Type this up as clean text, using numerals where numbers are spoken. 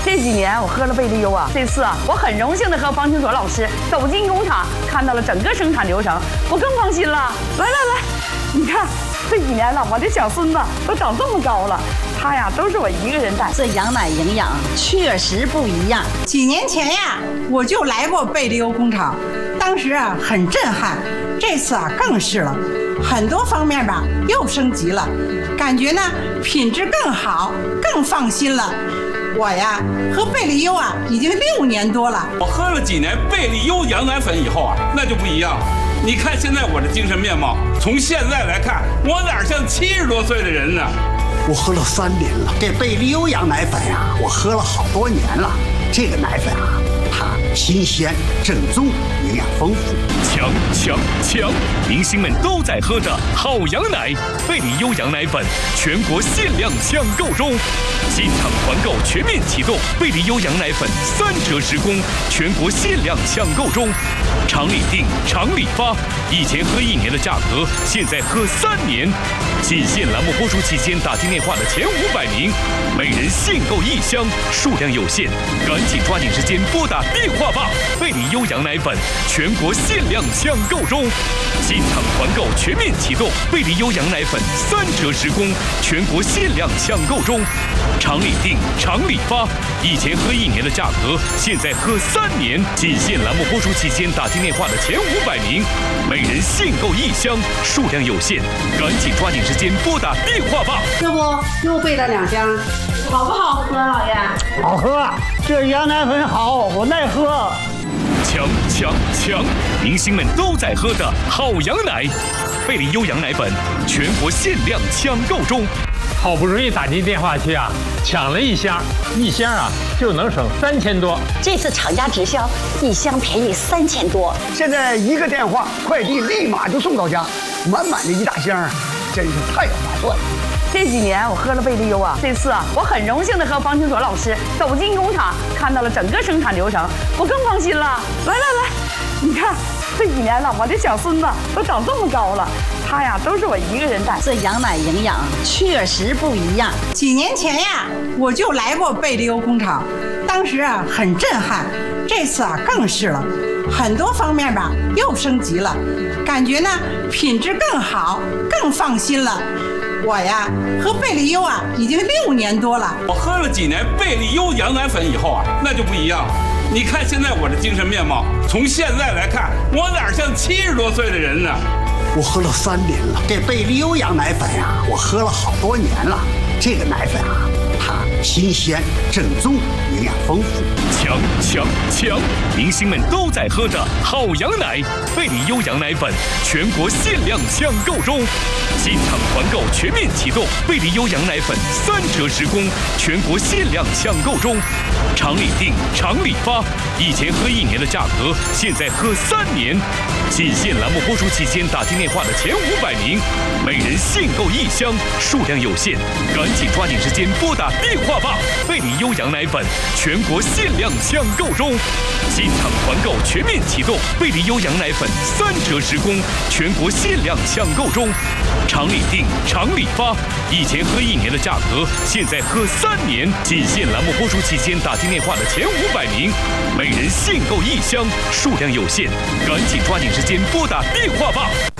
这几年我喝了贝利优啊，这次啊，我很荣幸的和方清卓老师走进工厂，看到了整个生产流程，我更放心了。来，你看这几年了，我的小孙子都长这么高了，他呀都是我一个人带。 这羊奶营养确实不一样。 几年前呀，我就来过贝利优工厂，当时啊很震撼，这次啊更是了，很多方面吧又升级了，感觉呢品质更好，更放心了。我呀喝贝利优啊已经6年多了， 我喝了几年贝利优羊奶粉以后啊，那就不一样了。你看现在我的精神面貌，从现在来看，我哪像70多岁的人呢？ 我喝了3年了，这贝利优羊奶粉呀，我喝了好多年了。这个奶粉啊，它新鲜、正宗，营养丰富。 强！明星们都在喝的好羊奶，贝利优羊奶粉全国限量抢购中，现场团购全面启动，贝利优羊奶粉3折10公，全国限量抢购中，厂里订，厂里发，以前喝1年的价格，现在喝3年。仅限栏目播出期间打进电话的前500名，每人限购1箱，数量有限，赶紧抓紧时间拨打电话吧！贝利优羊奶粉全国限量抢购中，现场团购全面启动，贝利优羊奶粉3折10公，全国限量抢购中，厂里订，厂里发，以前喝1年的价格，现在喝3年。仅限栏目播出期间打进电话的前500名，每人限购1箱，数量有限，赶紧抓紧时间拨打电话吧！ 这不又备了2箱，好不好喝，老爷？ 好喝，这羊奶粉好，我爱喝。 强！明星们都在喝的好羊奶，贝利优羊奶粉全国限量抢购中。 好不容易打进电话去啊，抢了1箱，1箱啊就能省3000多。 这次厂家直销，1箱便宜3000多。 现在1个电话，快递立马就送到家，满满的1大箱，真是太划算了。 这几年我喝了贝利优啊，这次啊，我很荣幸的和方清卓老师走进工厂，看到了整个生产流程，我更放心了。来，你看这几年了，我的小孙子都长这么高了，他呀都是我一个人带。 这羊奶营养确实不一样。 几年前呀，我就来过贝利优工厂，当时啊很震撼，这次啊更是了，很多方面吧又升级了，感觉呢品质更好，更放心了。我呀喝贝利优啊已经6年多了， 我喝了几年贝利优羊奶粉以后啊，那就不一样了。你看现在我的精神面貌，从现在来看，我哪像70多岁的人呢？ 我喝了3年了，这贝利优羊奶粉呀，我喝了好多年了。这个奶粉啊，它新鲜、正宗，营养丰富。 强！明星们都在喝的好羊奶，贝利优羊奶粉全国限量抢购中，现场团购全面启动，贝利优羊奶粉3折10公，全国限量抢购中，厂里订，厂里发，以前喝1年的价格，现在喝3年。仅限栏目播出期间打进电话的前500名，每人限购1箱，数量有限，赶紧抓紧时间拨打电话吧！贝利优羊奶粉全国限量抢购中，现场团购全面启动，贝利优羊奶粉3折10公，全国限量抢购中，厂里订，厂里发，以前喝1年的价格，现在喝3年。仅限栏目播出期间打进电话的前500名，每人限购1箱，数量有限，赶紧抓紧时间拨打电话吧！